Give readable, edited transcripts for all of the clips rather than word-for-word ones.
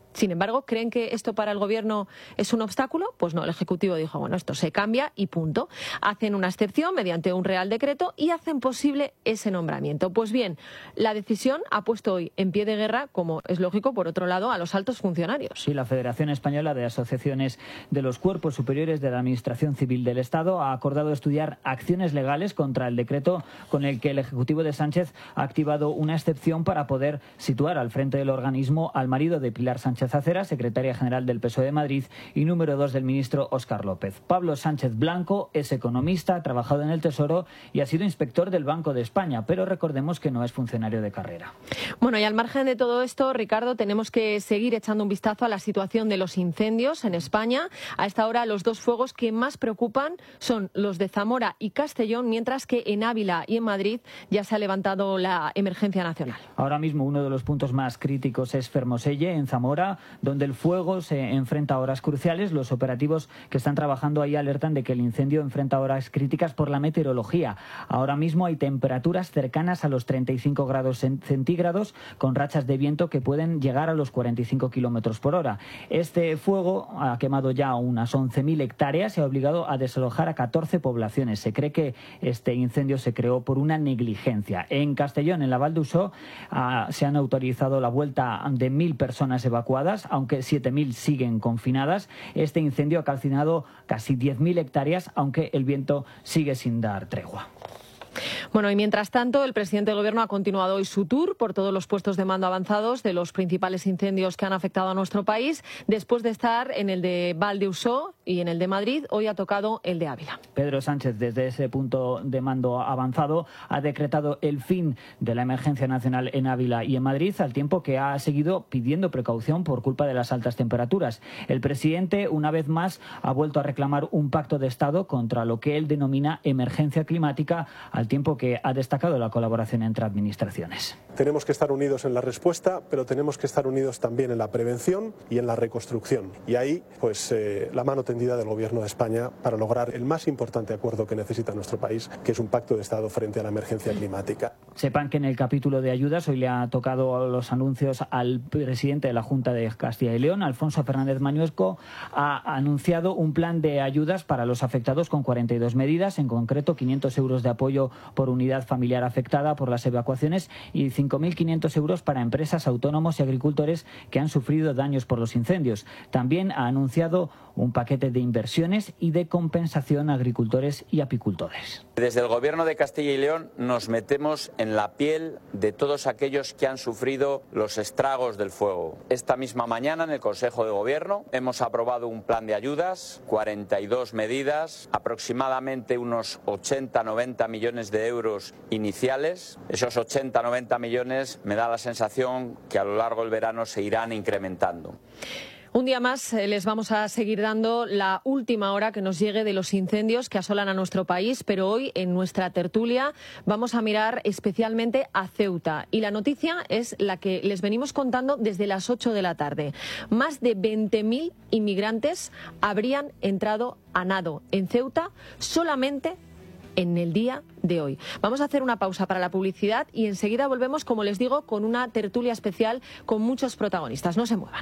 Sin embargo, ¿creen que esto para el Gobierno es un obstáculo? Pues no, el Ejecutivo dijo, bueno, esto se cambia y punto. Hacen una excepción mediante un Real Decreto y hacen posible ese nombramiento. Pues bien, la decisión ha puesto hoy en pie de guerra, como es lógico, por otro lado, a los altos funcionarios. Sí, la Federación Española de Asociaciones de los Cuerpos Superiores de la Administración Civil del Estado ha acordado estudiar acciones legales contra el decreto con el que el Ejecutivo de Sánchez ha activado una excepción para poder situar al frente del organismo al marido de Pilar Sánchez Acera, secretaria general del PSOE de Madrid y número 2 del ministro Óscar López. Pablo Sánchez Blanco es economista, ha trabajado en el Tesoro y ha sido inspector del Banco de España, pero recordemos que no es funcionario de carrera. Bueno, y al margen de todo esto, Ricardo, tenemos que seguir echando un vistazo a la situación de los incendios en España. A esta hora, los dos fuegos que más preocupan son los de Zamora y Castellón, mientras que en Ávila y en Madrid ya se ha levantado la emergencia nacional. Ahora mismo uno de los puntos más críticos es Fermoselle, en Zamora, donde el fuego se enfrenta a horas cruciales. Los operativos que están trabajando ahí alertan de que el incendio enfrenta horas críticas por la meteorología. Ahora mismo hay temperaturas cercanas a los 35 grados centígrados, con rachas de viento que pueden llegar a los 45 kilómetros por hora. Este fuego ha quemado ya unas 11.000 hectáreas y ha obligado a desalojar a 14 poblaciones. Se cree que este incendio se creó por una negligencia. En Castellón, en la Val d'Uixó, se han autorizado la vuelta de 1.000 personas evacuadas, aunque 7.000 siguen confinadas. Este incendio ha calcinado casi 10.000 hectáreas, aunque el viento sigue sin dar tregua. Bueno, y mientras tanto, el presidente del Gobierno ha continuado hoy su tour por todos los puestos de mando avanzados de los principales incendios que han afectado a nuestro país. Después de estar en el de Val d'Uixó y en el de Madrid, hoy ha tocado el de Ávila. Pedro Sánchez, desde ese punto de mando avanzado, ha decretado el fin de la emergencia nacional en Ávila y en Madrid, al tiempo que ha seguido pidiendo precaución por culpa de las altas temperaturas. El presidente, una vez más, ha vuelto a reclamar un pacto de Estado contra lo que él denomina emergencia climática, al tiempo que ha destacado la colaboración entre administraciones. Tenemos que estar unidos en la respuesta, pero tenemos que estar unidos también en la prevención y en la reconstrucción. Y ahí, pues, la mano tendida del Gobierno de España para lograr el más importante acuerdo que necesita nuestro país, que es un pacto de Estado frente a la emergencia climática. Sepan que en el capítulo de ayudas hoy le ha tocado los anuncios al presidente de la Junta de Castilla y León, Alfonso Fernández Mañueco. Ha anunciado un plan de ayudas para los afectados con 42 medidas, en concreto 500 euros de apoyo por unidad familiar afectada por las evacuaciones y 5.500 euros para empresas, autónomos y agricultores que han sufrido daños por los incendios. También ha anunciado un paquete de inversiones y de compensación a agricultores y apicultores. Desde el Gobierno de Castilla y León nos metemos en la piel de todos aquellos que han sufrido los estragos del fuego. Esta misma mañana en el Consejo de Gobierno hemos aprobado un plan de ayudas, 42 medidas, aproximadamente unos 80-90 millones de euros iniciales. Esos 80-90 millones me da la sensación que a lo largo del verano se irán incrementando. Un día más les vamos a seguir dando la última hora que nos llegue de los incendios que asolan a nuestro país, pero hoy en nuestra tertulia vamos a mirar especialmente a Ceuta. Y la noticia es la que les venimos contando desde las 8 de la tarde. Más de 20.000 inmigrantes habrían entrado a nado en Ceuta solamente en el día de hoy. Vamos a hacer una pausa para la publicidad y enseguida volvemos, como les digo, con una tertulia especial con muchos protagonistas. No se muevan.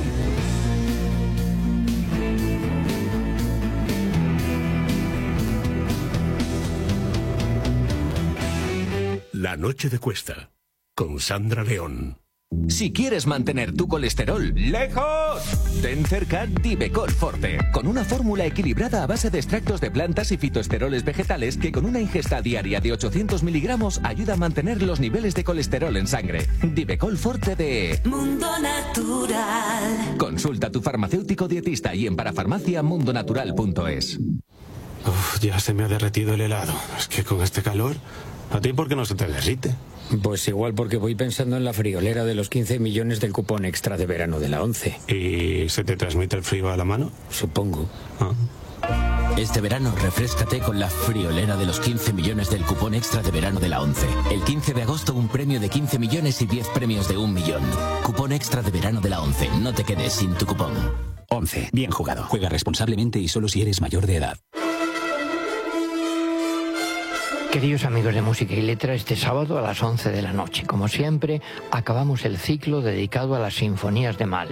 La noche de Cuesta, con Sandra León. Si quieres mantener tu colesterol lejos, ten cerca Divecol Forte, con una fórmula equilibrada a base de extractos de plantas y fitoesteroles vegetales que con una ingesta diaria de 800 miligramos ayuda a mantener los niveles de colesterol en sangre. Divecol Forte de Mundo Natural. Consulta a tu farmacéutico dietista y en parafarmaciamundonatural.es. Ya se me ha derretido el helado. Es que con este calor, ¿a ti por qué no se te derrite? Pues igual porque voy pensando en la friolera de los 15 millones del cupón extra de verano de la 11. ¿Y se te transmite el frío a la mano? Supongo. Este verano refréscate con la friolera de los 15 millones del cupón extra de verano de la 11. El 15 de agosto un premio de 15 millones y 10 premios de 1 millón. Cupón extra de verano de la 11. No te quedes sin tu cupón. 11. Bien jugado. Juega responsablemente y solo si eres mayor de edad. Queridos amigos de Música y Letra, este sábado a las 11 de la noche, como siempre, acabamos el ciclo dedicado a las sinfonías de Mahler.